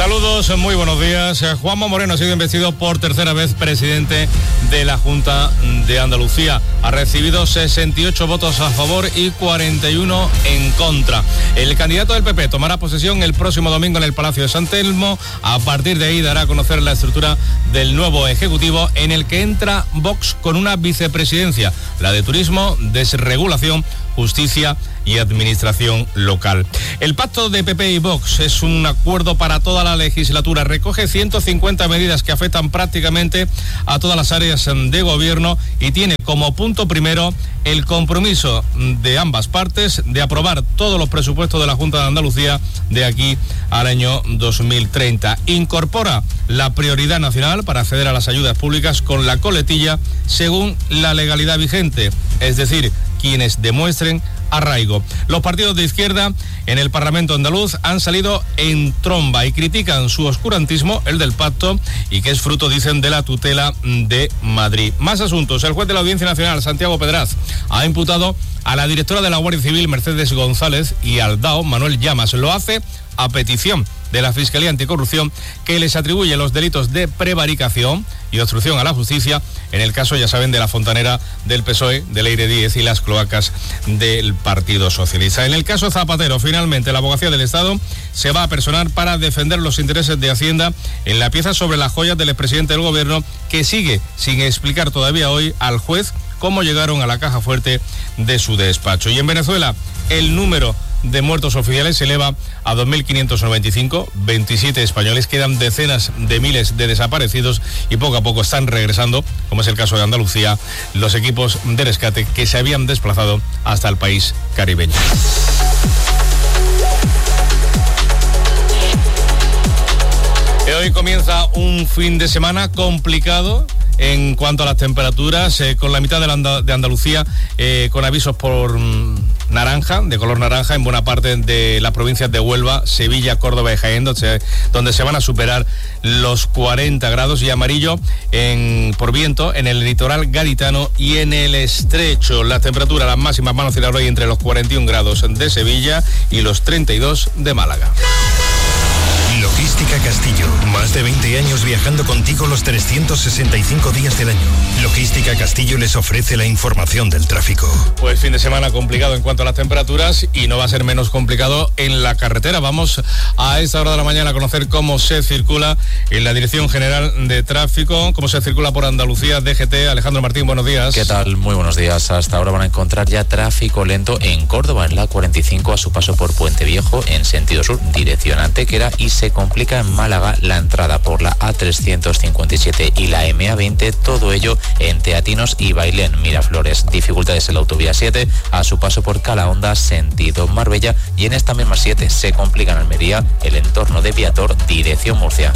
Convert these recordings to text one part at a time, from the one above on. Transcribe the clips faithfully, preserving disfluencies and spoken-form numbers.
Saludos, muy buenos días. Juanma Moreno ha sido investido por tercera vez presidente de la Junta de Andalucía. Ha recibido sesenta y ocho votos a favor y cuarenta y uno en contra. El candidato del P P tomará posesión el próximo domingo en el Palacio de San Telmo. A partir de ahí dará a conocer la estructura del nuevo Ejecutivo, en el que entra Vox con una vicepresidencia, la de Turismo, Desregulación, Justicia y Administración Local. El pacto de P P y Vox es un acuerdo para toda la legislatura. Recoge ciento cincuenta medidas que afectan prácticamente a todas las áreas de gobierno y tiene como punto primero el compromiso de ambas partes de aprobar todos los presupuestos de la Junta de Andalucía de aquí al año dos mil treinta. Incorpora la prioridad nacional para acceder a las ayudas públicas con la coletilla según la legalidad vigente, es decir, quienes demuestren arraigo. Los partidos de izquierda en el Parlamento andaluz han salido en tromba y critican su oscurantismo, el del pacto, y que es fruto, dicen, de la tutela de Madrid. Más asuntos. El juez de la Audiencia Nacional, Santiago Pedraz, ha imputado a la directora de la Guardia Civil, Mercedes González, y al D A O, Manuel Llamas. Lo hace a petición de la Fiscalía Anticorrupción, que les atribuye los delitos de prevaricación y obstrucción a la justicia, en el caso, ya saben, de la fontanera del P S O E, de Leire Díez, y las cloacas del Partido Socialista. En el caso Zapatero, finalmente, la Abogacía del Estado se va a personar para defender los intereses de Hacienda en la pieza sobre las joyas del expresidente del Gobierno, que sigue sin explicar todavía hoy al juez cómo llegaron a la caja fuerte de su despacho. Y en Venezuela, el número de muertos oficiales se eleva a dos mil quinientos noventa y cinco, veintisiete españoles, quedan decenas de miles de desaparecidos y poco a poco están regresando, como es el caso de Andalucía, los equipos de rescate que se habían desplazado hasta el país caribeño. Hoy comienza un fin de semana complicado en cuanto a las temperaturas, eh, con la mitad de, la Andal- de Andalucía eh, con avisos por mm, naranja, de color naranja, en buena parte de las provincias de Huelva, Sevilla, Córdoba y Jaén, donde, donde se van a superar los cuarenta grados, y amarillo en, por viento en el litoral gaditano y en el estrecho. Las temperaturas, las máximas, van a oscilar hoy entre los cuarenta y un grados de Sevilla y los treinta y dos de Málaga. Logística Castillo, más de veinte años viajando contigo los trescientos sesenta y cinco días del año. Logística Castillo les ofrece la información del tráfico. Pues fin de semana complicado en cuanto a las temperaturas, y no va a ser menos complicado en la carretera. Vamos a esta hora de la mañana a conocer cómo se circula en la Dirección General de Tráfico, cómo se circula por Andalucía, D G T. Alejandro Martín, buenos días. ¿Qué tal? Muy buenos días. Hasta ahora van a encontrar ya tráfico lento en Córdoba, en la cuarenta y cinco, a su paso por Puente Viejo en sentido sur, dirección Antequera, y se complica en Málaga la entrada por la A trescientos cincuenta y siete y la M A veinte, todo ello en Teatinos y Bailén, Miraflores. Dificultades en la autovía siete a su paso por Calahonda, sentido Marbella, y en esta misma siete se complica en Almería el entorno de Viator, dirección Murcia.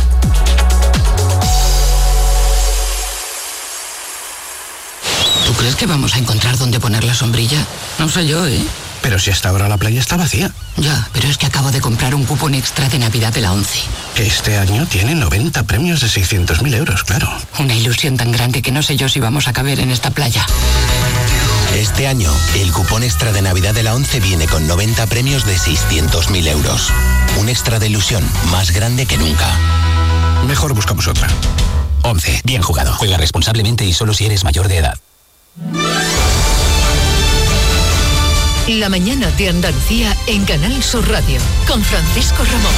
¿Tú crees que vamos a encontrar dónde poner la sombrilla? No sé yo, ¿eh? Pero si hasta ahora la playa está vacía. Ya, pero es que acabo de comprar un cupón extra de Navidad de la ONCE. Este año tiene noventa premios de seiscientos mil euros, claro. Una ilusión tan grande que no sé yo si vamos a caber en esta playa. Este año, el cupón extra de Navidad de la ONCE viene con noventa premios de seiscientos mil euros. Un extra de ilusión más grande que nunca. Mejor buscamos otra. ONCE, bien jugado. Juega responsablemente y solo si eres mayor de edad. La mañana de Andalucía en Canal Sur Radio, con Francisco Ramón.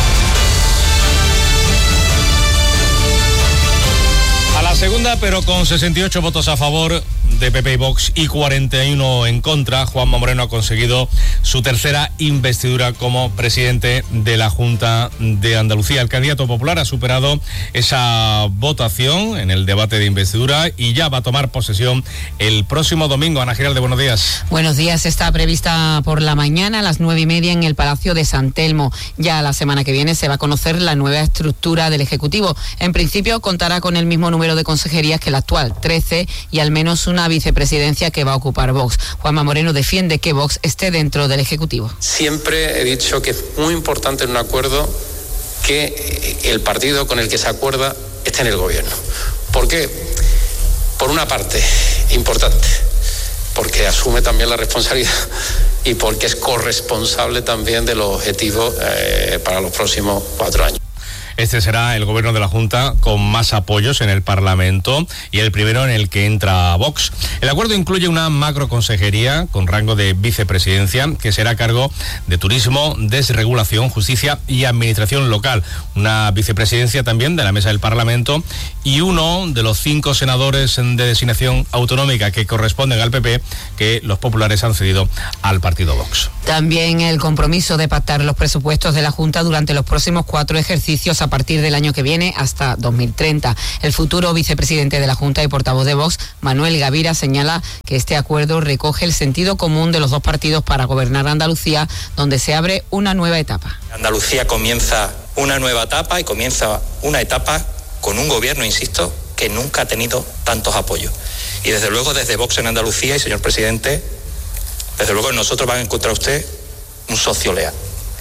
A la segunda, pero con sesenta y ocho votos a favor de P P y Vox y cuarenta y uno en contra, Juanma Moreno ha conseguido su tercera investidura como presidente de la Junta de Andalucía. El candidato popular ha superado esa votación en el debate de investidura y ya va a tomar posesión el próximo domingo. Ana Giralde, buenos días. Buenos días. Está prevista por la mañana a las nueve y media en el Palacio de San Telmo. Ya la semana que viene se va a conocer la nueva estructura del Ejecutivo. En principio contará con el mismo número de consejerías que la actual, trece, y al menos una vicepresidencia que va a ocupar Vox. Juanma Moreno defiende que Vox esté dentro del Ejecutivo. Siempre he dicho que es muy importante en un acuerdo que el partido con el que se acuerda esté en el gobierno. ¿Por qué? Por una parte, importante, porque asume también la responsabilidad y porque es corresponsable también de los objetivos eh, para los próximos cuatro años. Este será el gobierno de la Junta con más apoyos en el Parlamento y el primero en el que entra Vox. El acuerdo incluye una macroconsejería con rango de vicepresidencia que será a cargo de turismo, desregulación, justicia y administración local. Una vicepresidencia también de la mesa del Parlamento y uno de los cinco senadores de designación autonómica que corresponden al P P que los populares han cedido al partido Vox. También el compromiso de pactar los presupuestos de la Junta durante los próximos cuatro ejercicios a partir del año que viene hasta dos mil treinta. El futuro vicepresidente de la Junta y portavoz de Vox, Manuel Gavira, señala que este acuerdo recoge el sentido común de los dos partidos para gobernar Andalucía, donde se abre una nueva etapa. Andalucía comienza una nueva etapa y comienza una etapa con un gobierno, insisto, que nunca ha tenido tantos apoyos. Y desde luego desde Vox en Andalucía, y señor presidente, desde luego nosotros van a encontrar usted un socio leal.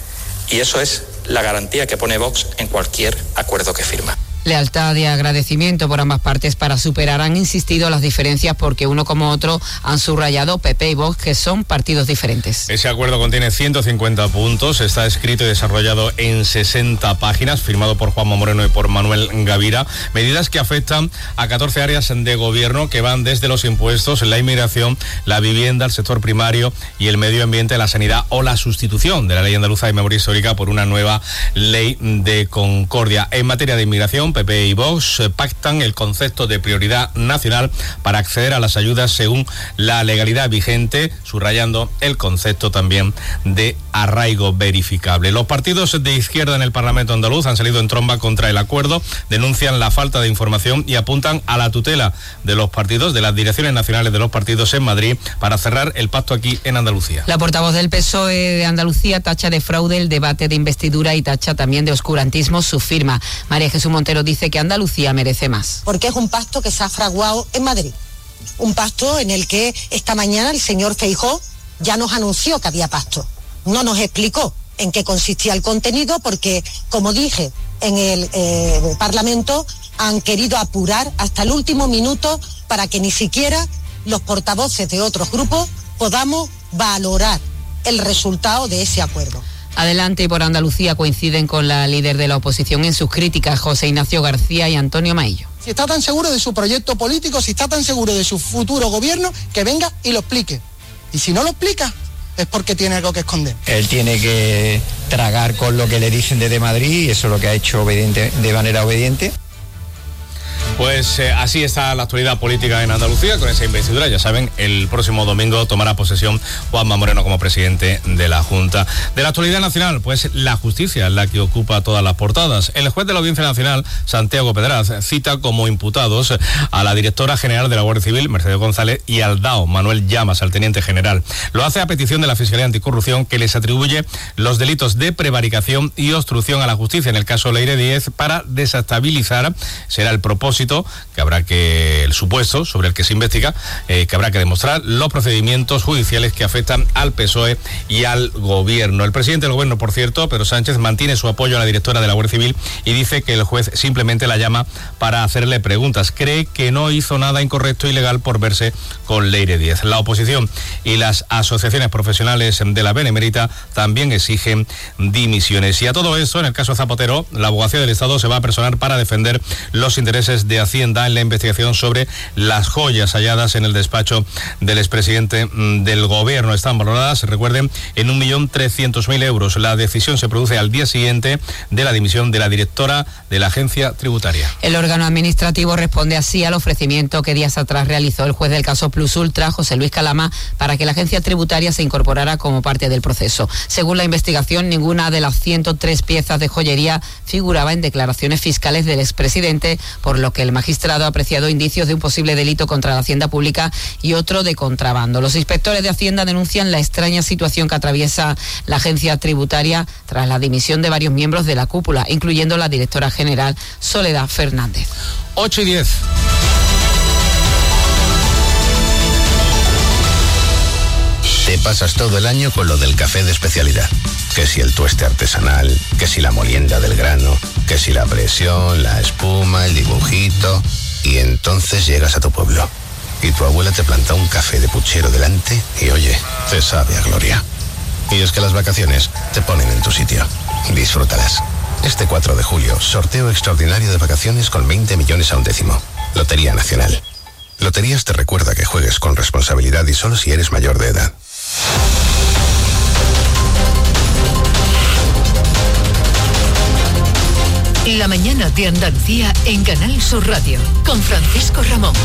Y eso es la garantía que pone Vox en cualquier acuerdo que firma. Lealtad y agradecimiento por ambas partes para superar, han insistido, las diferencias porque uno como otro han subrayado P P y Vox, que son partidos diferentes. Ese acuerdo contiene ciento cincuenta puntos, está escrito y desarrollado en sesenta páginas, firmado por Juanma Moreno y por Manuel Gavira. Medidas que afectan a catorce áreas de gobierno que van desde los impuestos, la inmigración, la vivienda, el sector primario y el medio ambiente, la sanidad o la sustitución de la Ley Andaluza de Memoria Histórica por una nueva Ley de Concordia. En materia de inmigración, P P y Vox pactan el concepto de prioridad nacional para acceder a las ayudas según la legalidad vigente, subrayando el concepto también de arraigo verificable. Los partidos de izquierda en el Parlamento andaluz han salido en tromba contra el acuerdo, denuncian la falta de información y apuntan a la tutela de los partidos, de las direcciones nacionales de los partidos en Madrid, para cerrar el pacto aquí en Andalucía. La portavoz del P S O E de Andalucía tacha de fraude el debate de investidura y tacha también de oscurantismo su firma. María Jesús Montero dice que Andalucía merece más. Porque es un pacto que se ha fraguado en Madrid. Un pacto en el que esta mañana el señor Feijóo ya nos anunció que había pacto. No nos explicó en qué consistía el contenido porque, como dije en el eh, Parlamento, han querido apurar hasta el último minuto para que ni siquiera los portavoces de otros grupos podamos valorar el resultado de ese acuerdo. Adelante y por Andalucía coinciden con la líder de la oposición en sus críticas, José Ignacio García y Antonio Maillo. Si está tan seguro de su proyecto político, si está tan seguro de su futuro gobierno, que venga y lo explique. Y si no lo explica, es porque tiene algo que esconder. Él tiene que tragar con lo que le dicen desde Madrid y eso es lo que ha hecho obediente, de manera obediente. Pues eh, así está la actualidad política en Andalucía con esa investidura. Ya saben, el próximo domingo tomará posesión Juanma Moreno como presidente de la Junta. De la actualidad nacional, pues la justicia es la que ocupa todas las portadas. El juez de la Audiencia Nacional, Santiago Pedraz, cita como imputados a la directora general de la Guardia Civil, Mercedes González, y al D A O, Manuel Llamas, al teniente general. Lo hace a petición de la Fiscalía Anticorrupción, que les atribuye los delitos de prevaricación y obstrucción a la justicia en el caso Leire Díez para desestabilizar, será el propósito que habrá que, el supuesto sobre el que se investiga, eh, que habrá que demostrar los procedimientos judiciales que afectan al P S O E y al gobierno. El presidente del gobierno, por cierto, Pedro Sánchez, mantiene su apoyo a la directora de la Guardia Civil y dice que el juez simplemente la llama para hacerle preguntas. Cree que no hizo nada incorrecto o ilegal por verse con Leire Díez. La oposición y las asociaciones profesionales de la Benemérita también exigen dimisiones. Y a todo esto, en el caso Zapatero, la abogacía del Estado se va a personar para defender los intereses de Hacienda en la investigación sobre las joyas halladas en el despacho del expresidente del gobierno. Están valoradas, recuerden, en un millón trescientos mil euros. La decisión se produce al día siguiente de la dimisión de la directora de la agencia tributaria. El órgano administrativo responde así al ofrecimiento que días atrás realizó el juez del caso Plus Ultra, José Luis Calama, para que la agencia tributaria se incorporara como parte del proceso. Según la investigación, ninguna de las ciento tres piezas de joyería figuraba en declaraciones fiscales del expresidente, por lo que el magistrado ha apreciado indicios de un posible delito contra la hacienda pública y otro de contrabando. Los inspectores de Hacienda denuncian la extraña situación que atraviesa la agencia tributaria tras la dimisión de varios miembros de la cúpula, incluyendo la directora general Soledad Fernández. ocho y diez. Te pasas todo el año con lo del café de especialidad. Que si el tueste artesanal, que si la molienda del grano, que si la presión, la espuma, el dibujito. Y entonces llegas a tu pueblo. Y tu abuela te planta un café de puchero delante y oye, te sabe a gloria. Y es que las vacaciones te ponen en tu sitio. Disfrútalas. Este cuatro de julio, sorteo extraordinario de vacaciones con veinte millones a un décimo. Lotería Nacional. Loterías te recuerda que juegues con responsabilidad y solo si eres mayor de edad. La mañana de Andalucía en Canal Sur Radio, con Francisco Ramón.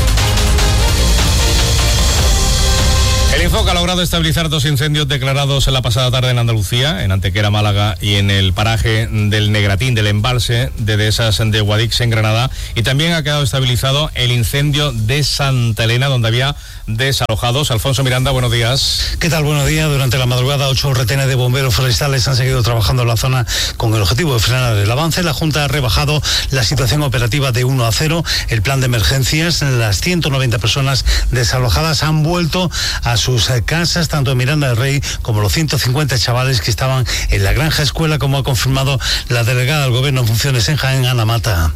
El Infoca ha logrado estabilizar dos incendios declarados en la pasada tarde en Andalucía, en Antequera, Málaga, y en el paraje del Negratín, del embalse de Dehesas de Guadix, en Granada. Y también ha quedado estabilizado el incendio de Santa Elena, donde había desalojados. Alfonso Miranda, buenos días. ¿Qué tal? Buenos días. Durante la madrugada, ocho retenes de bomberos forestales han seguido trabajando en la zona con el objetivo de frenar el avance. La Junta ha rebajado la situación operativa de uno a cero. El plan de emergencias, las ciento noventa personas desalojadas han vuelto a sus casas, tanto en Miranda del Rey como los ciento cincuenta chavales que estaban en la granja escuela, como ha confirmado la delegada del Gobierno en funciones en Jaén, Ana Mata.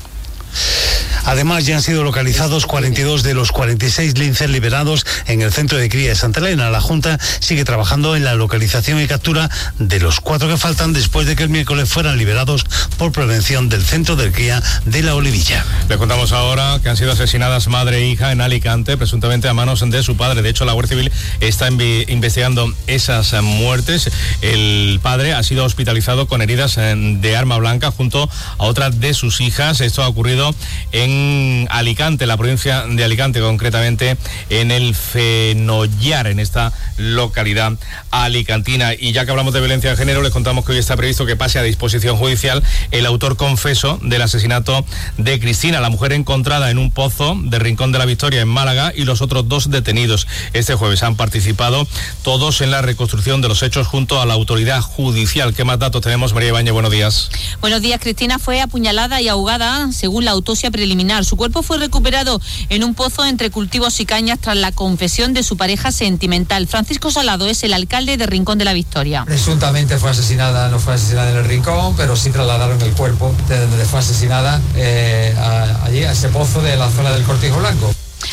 Además, ya han sido localizados cuarenta y dos de los cuarenta y seis linces liberados en el centro de cría de Santa Elena. La Junta sigue trabajando en la localización y captura de los cuatro que faltan, después de que el miércoles fueran liberados por prevención del centro de cría de La Olivilla. Le contamos ahora que han sido asesinadas madre e hija en Alicante, presuntamente a manos de su padre. De hecho, la Guardia Civil está investigando esas muertes. El padre ha sido hospitalizado con heridas de arma blanca junto a otra de sus hijas. Esto ha ocurrido en Alicante, la provincia de Alicante, concretamente en el Fenollar, en esta localidad alicantina. Y ya que hablamos de violencia de género, les contamos que hoy está previsto que pase a disposición judicial el autor confeso del asesinato de Cristina, la mujer encontrada en un pozo de Rincón de la Victoria, en Málaga, y los otros dos detenidos. Este jueves han participado todos en la reconstrucción de los hechos junto a la autoridad judicial. ¿Qué más datos tenemos, María Ibáñez? Buenos días. Buenos días. Cristina fue apuñalada y ahogada, según la autopsia preliminar. Su cuerpo fue recuperado en un pozo entre cultivos y cañas tras la confesión de su pareja sentimental. Francisco Salado es el alcalde de Rincón de la Victoria. Presuntamente fue asesinada, no fue asesinada en el Rincón, pero sí trasladaron el cuerpo de donde fue asesinada eh, a, allí, a ese pozo de la zona del Cortijo Blanco.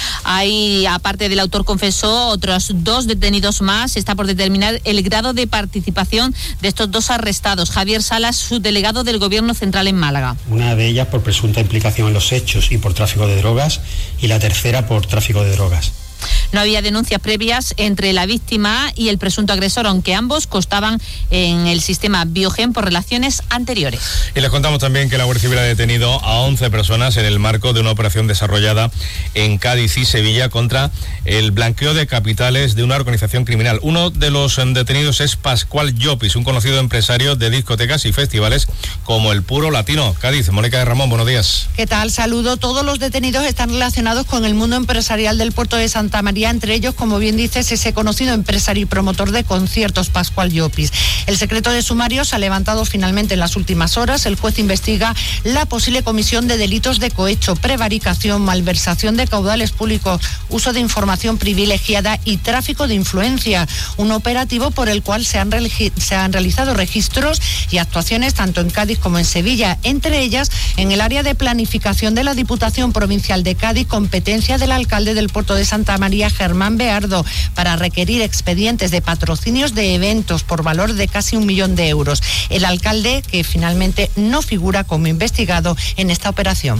Hay, aparte del autor confesó, otros dos detenidos más. Está por determinar el grado de participación de estos dos arrestados. Javier Salas, subdelegado del Gobierno Central en Málaga. Una de ellas por presunta implicación en los hechos y por tráfico de drogas, y la tercera por tráfico de drogas. No había denuncias previas entre la víctima y el presunto agresor, aunque ambos constaban en el sistema Biogen por relaciones anteriores. Y les contamos también que la Guardia Civil ha detenido a once personas en el marco de una operación desarrollada en Cádiz y Sevilla contra el blanqueo de capitales de una organización criminal. Uno de los detenidos es Pascual Llopis, un conocido empresario de discotecas y festivales como el Puro Latino. Cádiz, Mónica de Ramón, buenos días. ¿Qué tal? Saludo. Todos los detenidos están relacionados con el mundo empresarial del puerto de Santa María, entre ellos, como bien dices, ese conocido empresario y promotor de conciertos, Pascual Llopis. El secreto de sumario se ha levantado finalmente en las últimas horas. El juez investiga la posible comisión de delitos de cohecho, prevaricación, malversación de caudales públicos, uso de información privilegiada y tráfico de influencia. Un operativo por el cual se han, se han realizado registros y actuaciones tanto en Cádiz como en Sevilla, entre ellas en el área de planificación de la Diputación Provincial de Cádiz, competencia del alcalde del puerto de Santa María, Germán Beardo, para requerir expedientes de patrocinios de eventos por valor de casi un millón de euros. El alcalde, que finalmente no figura como investigado en esta operación.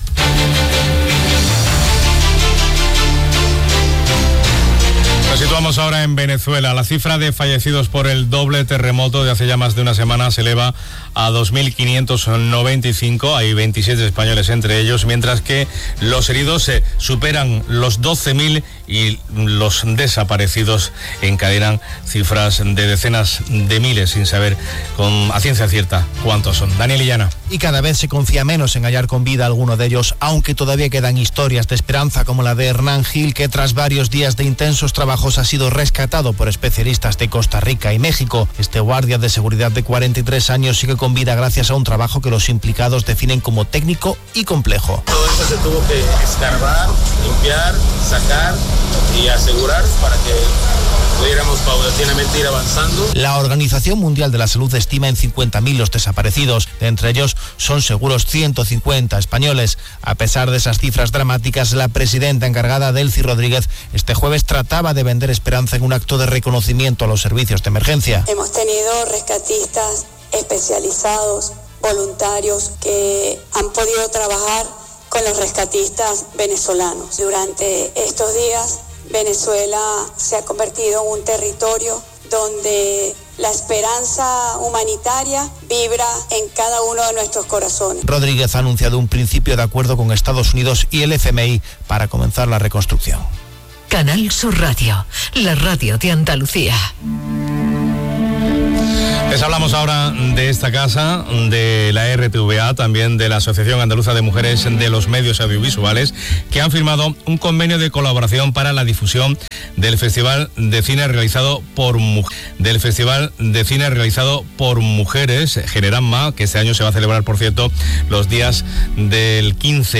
Nos situamos ahora en Venezuela. La cifra de fallecidos por el doble terremoto de hace ya más de una semana se eleva a dos mil quinientos noventa y cinco. Hay veintisiete españoles entre ellos, mientras que los heridos se superan los doce mil y los desaparecidos encadenan cifras de decenas de miles, sin saber con a ciencia cierta cuántos son. Daniel Illana. Y cada vez se confía menos en hallar con vida a alguno de ellos, aunque todavía quedan historias de esperanza, como la de Hernán Gil, que tras varios días de intensos trabajos ha sido rescatado por especialistas de Costa Rica y México. Este guardia de seguridad de cuarenta y tres años sigue con vida gracias a un trabajo que los implicados definen como técnico y complejo. Todo esto se tuvo que escarbar, limpiar, sacar y asegurar para que pudiéramos paulatinamente ir avanzando. La Organización Mundial de la Salud estima en cincuenta mil los desaparecidos. De entre ellos son seguros ciento cincuenta españoles. A pesar de esas cifras dramáticas, la presidenta encargada, Delcy Rodríguez, este jueves trataba de vender esperanza en un acto de reconocimiento a los servicios de emergencia. Hemos tenido rescatistas especializados, voluntarios que han podido trabajar con los rescatistas venezolanos. Durante estos días, Venezuela se ha convertido en un territorio donde la esperanza humanitaria vibra en cada uno de nuestros corazones. Rodríguez ha anunciado un principio de acuerdo con Estados Unidos y el F M I para comenzar la reconstrucción. Canal Sur Radio, la radio de Andalucía. Les hablamos ahora de esta casa, de la R T V A, también de la Asociación Andaluza de Mujeres de los Medios Audiovisuales, que han firmado un convenio de colaboración para la difusión del Festival de Cine realizado por mujeres, del Festival de Cine realizado por mujeres, Generamma, que este año se va a celebrar, por cierto, los días del quince